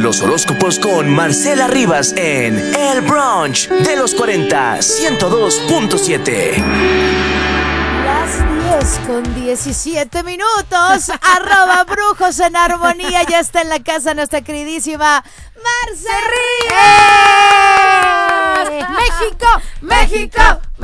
los horóscopos con Marcela Rivas en El Brunch de los 40, 102.7. Las 10:17. @Brujos en Armonía. Ya está en la casa nuestra queridísima Marcela Rivas. México.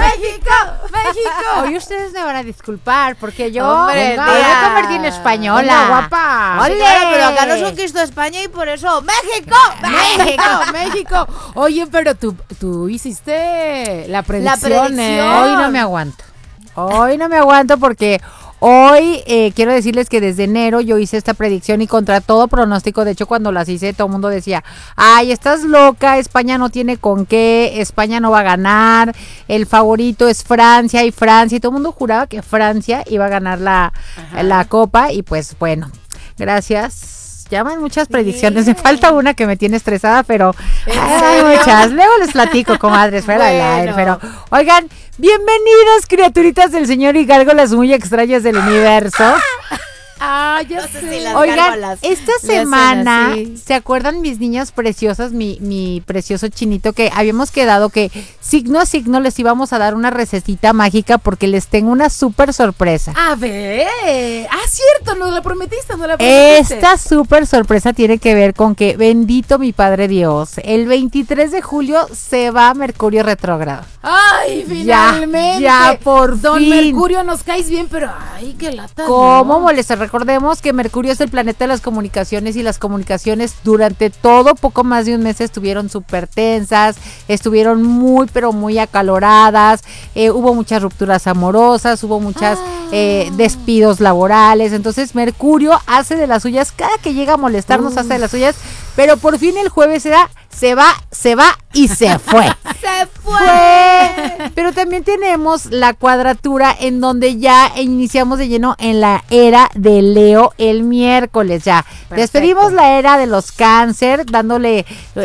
Hoy ustedes me van a disculpar porque yo Hombre, me convertí en española. Hola, guapa. ¡Ole! Señora, pero acá nos conquistó España y por eso México. Oye, pero tú hiciste la predicción, predicción. Hoy no me aguanto porque hoy quiero decirles que desde enero yo hice esta predicción y contra todo pronóstico, de hecho cuando las hice todo el mundo decía, ay, estás loca, España no tiene con qué, España no va a ganar, el favorito es Francia y todo el mundo juraba que Francia iba a ganar la copa y pues bueno, gracias. Llaman muchas predicciones, me falta una que me tiene estresada, pero hay muchas. Luego les platico, comadres, fuera del aire. Pero, oigan, bienvenidas, criaturitas del Señor y gárgolas muy extrañas del universo. Ya sé. Oigan, gárgolas esta le hacen semana, así. ¿se acuerdan mis niñas preciosas, mi precioso chinito, que habíamos quedado que signo a signo les íbamos a dar una recetita mágica porque les tengo una súper sorpresa? A ver. Cierto, nos la prometiste. Esta súper sorpresa tiene que ver con que, bendito mi Padre Dios, el 23 de julio se va a Mercurio retrógrado. Ay, finalmente. Ya, por Don fin. Mercurio, nos caes bien, pero ay, qué lata. ¿Cómo molesta? Recordemos que Mercurio es el planeta de las comunicaciones y las comunicaciones durante todo poco más de un mes estuvieron súper tensas, estuvieron muy pero muy acaloradas, hubo muchas rupturas amorosas, hubo muchas despidos laborales, entonces Mercurio hace de las suyas, cada que llega a molestarnos hace de las suyas, pero por fin el jueves se va y se fue. Se fue. Pero también tenemos la cuadratura en donde ya iniciamos de lleno en la era de Leo el miércoles ya. Perfecto. Despedimos la era de los cáncer, dándole